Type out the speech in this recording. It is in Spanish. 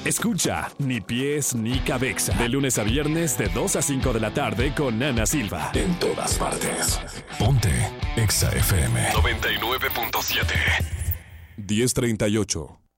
Escucha Ni Pies ni Cabeza. De lunes a viernes de 2 a 5 de la tarde con Ana Silva. En todas partes. Ponte Exa FM 99.7. 10:38.